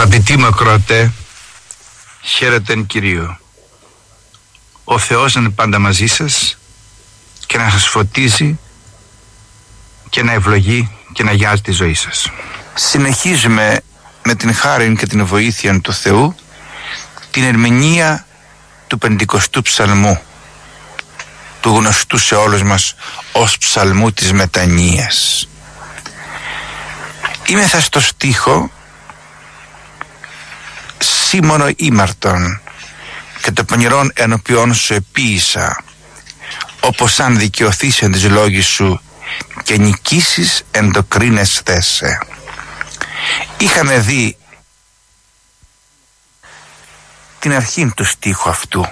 Αγαπητοί μου ακροατέ, χαίρετεν Κυρίου. Ο Θεός να είναι πάντα μαζί σας και να σας φωτίζει και να ευλογεί και να γιάζει τη ζωή σας. Συνεχίζουμε με την χάρη και την βοήθεια του Θεού την ερμηνεία του 50ου ψαλμού, του γνωστού σε όλους μας ως ψαλμού της μετανοίας. Είμεθα στο στίχο «Σήμωνο ήμαρτον και το πονηρόν ενωπιών σου επίησα, όπως αν δικαιωθείς εν της λόγης σου και νικήσεις εν το κρίνες θέσε». Είχαμε δει την αρχή του στίχου αυτού,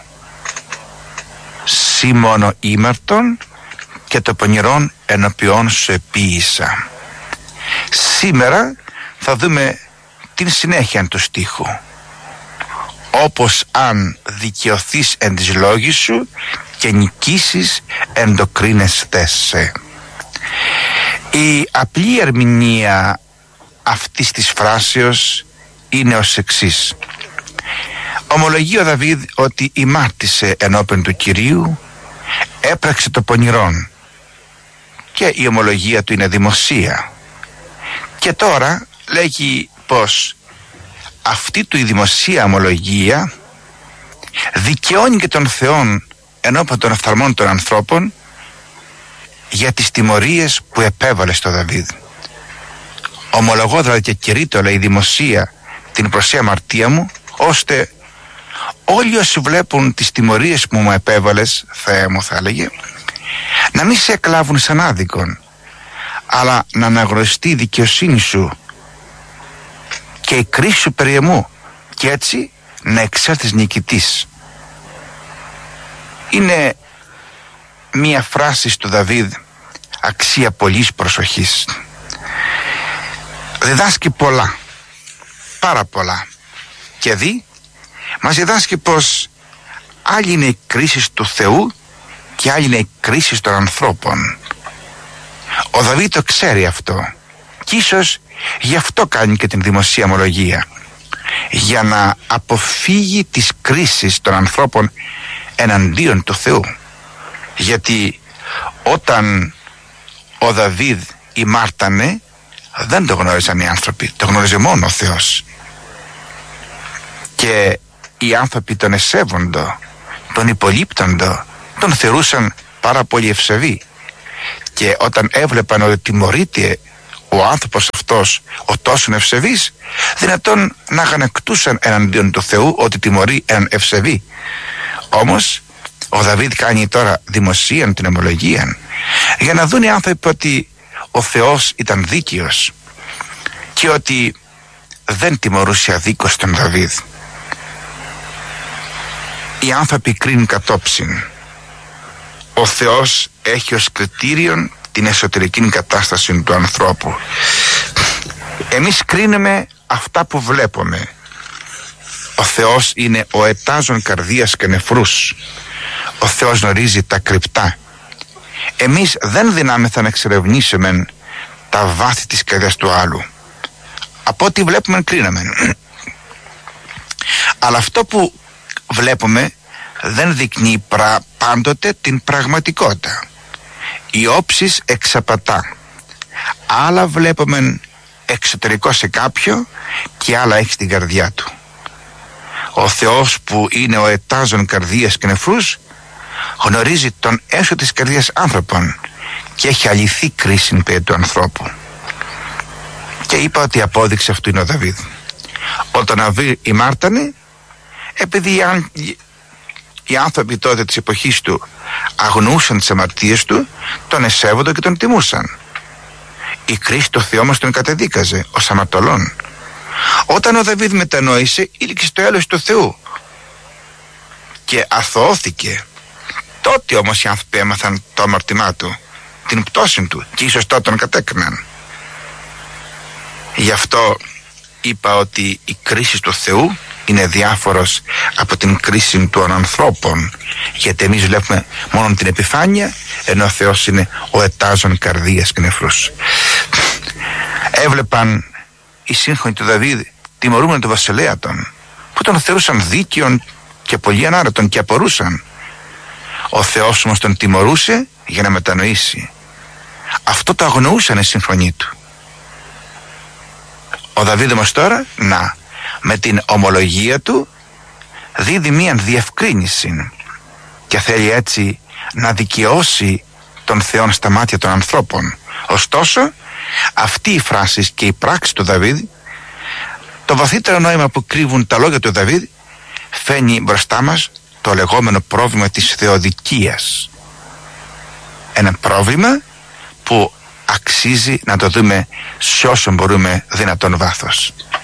«Σήμωνο ήμαρτον και το πονηρόν ενωπιών σου επίησα». Σήμερα θα δούμε την συνέχεια του στίχου, «Όπως αν δικαιωθείς εν της λόγης σου και νικήσεις εν το κρίνες θέσε». Η απλή ερμηνεία αυτής της φράσεως είναι ως εξής. Ομολογεί ο Δαβίδ ότι ημάρτησε ενώπιον του Κυρίου, έπραξε το πονηρόν, και η ομολογία του είναι δημοσία. Και τώρα λέγει πως αυτή του η δημοσία ομολογία δικαιώνει και τον Θεόν ενώπιον των οφθαλμών των ανθρώπων για τις τιμωρίες που επέβαλε στο Δαβίδ. Ομολογώ δηλαδή και κηρύττω, λέει, δημοσία την προσία αμαρτία μου, ώστε όλοι όσοι βλέπουν τις τιμωρίες που μου επέβαλες, Θεέ μου, θα έλεγε, να μην σε εκλάβουν σαν άδικον, αλλά να αναγνωριστεί η δικαιοσύνη σου και η κρίση σου περί εμού, και έτσι να εξέλθεις νικητής. Είναι μία φράση του Δαβίδ αξία πολλής προσοχής. Διδάσκει πολλά, πάρα πολλά, και μας διδάσκει πως άλλη είναι η κρίση του Θεού και άλλη είναι η κρίση των ανθρώπων. Ο Δαβίδ το ξέρει αυτό και ίσως γι' αυτό κάνει και την δημοσία ομολογία, για να αποφύγει τις κρίσεις των ανθρώπων εναντίον του Θεού. Γιατί όταν ο Δαβίδ ημάρτανε, δεν το γνώριζαν οι άνθρωποι, το γνώριζε μόνο ο Θεός. Και οι άνθρωποι τον εσέβοντο, τον υπολείπτοντο, τον θεωρούσαν πάρα πολύ ευσεβή. Και όταν έβλεπαν ότι τιμωρείται ο άνθρωπος αυτός, ο τόσο ευσεβής, δυνατόν να αγανακτούσαν εναντίον του Θεού ότι τιμωρεί έναν ευσεβή. Όμως ο Δαβίδ κάνει τώρα δημοσίαν την ομολογία, για να δουν οι άνθρωποι ότι ο Θεός ήταν δίκαιος και ότι δεν τιμωρούσε αδίκως τον Δαβίδ. Οι άνθρωποι κρίνουν κατόψιν. Ο Θεός έχει ως κριτήριον την εσωτερική κατάσταση του ανθρώπου. Εμείς κρίνουμε αυτά που βλέπουμε. Ο Θεός είναι ο ετάζων καρδίας και νεφρούς. Ο Θεός γνωρίζει τα κρυπτά. Εμείς δεν δυνάμεθα να εξερευνήσουμε τα βάθη της καρδιάς του άλλου. Από ό,τι βλέπουμε κρίναμε. Αλλά αυτό που βλέπουμε δεν δεικνύει πάντοτε την πραγματικότητα. Η όψης εξαπατά. Άλλα βλέπουμε εξωτερικό σε κάποιο και άλλα έχει στην καρδιά του. Ο Θεός που είναι ο ετάζων καρδίας και νεφρούς γνωρίζει τον έσω της καρδίας άνθρωπων και έχει αληθή κρίση περί του ανθρώπου. Και είπα ότι η απόδειξη αυτού είναι ο Δαβίδ. Όταν Δαβίδ ημάρτανε, επειδή οι άνθρωποι τότε της εποχής του αγνοούσαν τις αμαρτίες του, τον εσέβονταν και τον τιμούσαν. Η κρίση του Θεού όμως τον κατεδίκαζε ως αμαρτωλόν. Όταν ο Δαβίδ μετανόησε, ήλιξε στο έλεος του Θεού και αθωώθηκε. Τότε όμως οι άνθρωποι έμαθαν το αμαρτημά του, την πτώση του, και ίσως τότε τον κατέκριναν. Γι' αυτό είπα ότι η κρίση του Θεού είναι διάφορος από την κρίση των ανθρώπων, γιατί εμείς βλέπουμε μόνο την επιφάνεια, ενώ ο Θεός είναι ο ετάζων καρδίας και νεφρούς. Έβλεπαν οι σύγχρονοι του Δαβίδ τιμωρούμενο τον βασιλέα τον, που τον θεωρούσαν δίκαιον και πολύ ανάρετον και απορούσαν. Ο Θεός όμως τον τιμωρούσε για να μετανοήσει. Αυτό το αγνοούσαν οι σύγχρονοι του. Ο Δαβίδ όμως τώρα, με την ομολογία του δίδει μία διευκρίνηση και θέλει έτσι να δικαιώσει τον Θεό στα μάτια των ανθρώπων. Ωστόσο, αυτή η φράση και η πράξη του Δαβίδ, το βαθύτερο νόημα που κρύβουν τα λόγια του Δαβίδ, φαίνει μπροστά μας το λεγόμενο πρόβλημα της θεοδικίας. Ένα πρόβλημα που αξίζει να το δούμε σε όσο μπορούμε δυνατόν βάθος.